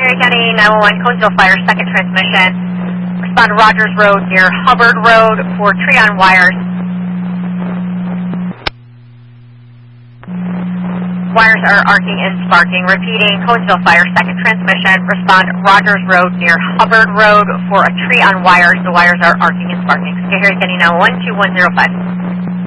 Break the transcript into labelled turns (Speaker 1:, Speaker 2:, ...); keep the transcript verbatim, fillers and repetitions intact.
Speaker 1: Area County nine one one, Conesville Fire, second transmission. Respond to Rogers Road near Hubbard Road for tree on wires. Wires are arcing and sparking. Repeating, Conesville Fire, second transmission. Respond Rogers Road near Hubbard Road for a tree on wires. The wires are arcing and sparking. Area County nine one one, two one zero five.